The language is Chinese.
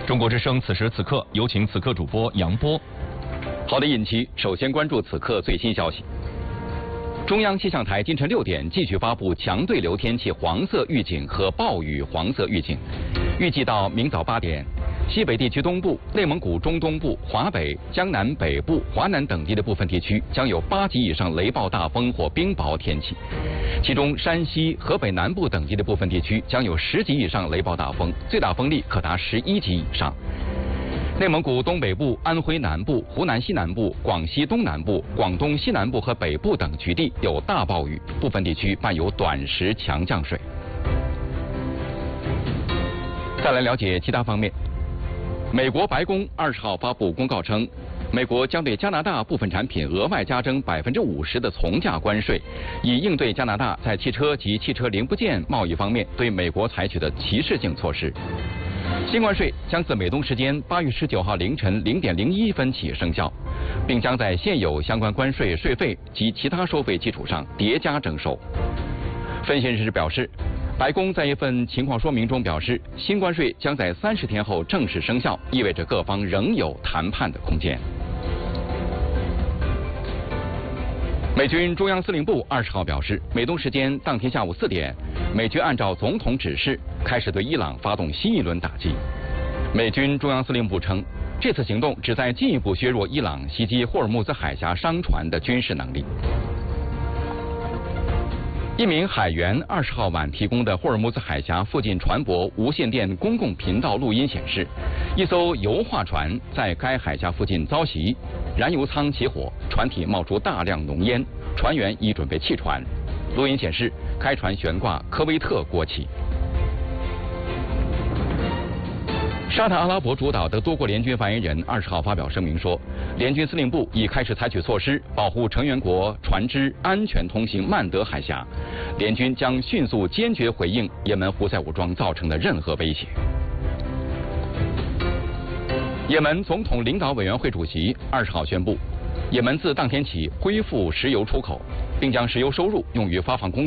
中国之声此时此刻，有请此刻主播杨波。 好的，尹奇，首先关注此刻最新消息。中央气象台今晨6点继续发布强对流天气黄色预警和暴雨黄色预警，预计到明早8点。 西北地区东部、内蒙古中东部、华北、江南北部、华南等地的部分地区将有8级以上雷暴大风或冰雹天气，其中山西、河北南部等地的部分地区将有10级以上雷暴大风，最大风力可达11级以上。内蒙古东北部、安徽南部、湖南西南部、广西东南部、广东西南部和北部等局地有大暴雨，部分地区伴有短时强降水。再来了解其他方面。 美国白宫20号发布公告称，美国将对加拿大部分产品额外加征50%的从价关税，以应对加拿大在汽车及汽车零部件贸易方面对美国采取的歧视性措施。新关税将自美东时间8月19号凌晨0点01分起生效，并将在现有相关关税、税费及其他收费基础上叠加征收。分析人士表示。 白宫在一份情况说明中表示，新关税将在30天后正式生效，意味着各方仍有谈判的空间。美军中央司令部20号表示，美东时间当天下午4点，美军按照总统指示开始对伊朗发动新一轮打击。美军中央司令部称，这次行动旨在进一步削弱伊朗袭击霍尔木兹海峡商船的军事能力。 一名海员20号晚提供的霍尔木兹海峡附近船舶无线电公共频道录音显示，一艘油画船在该海峡附近遭袭，燃油舱起火，船体冒出大量浓烟，船员已准备弃船。录音显示，该船悬挂科威特国旗。 沙特阿拉伯主导的多国联军发言人20号发表声明说，联军司令部已开始采取措施保护成员国船只安全通行曼德海峡，联军将迅速坚决回应也门胡塞武装造成的任何威胁。也门总统领导委员会主席20号宣布，也门自当天起恢复石油出口，并将石油收入用于发放工资。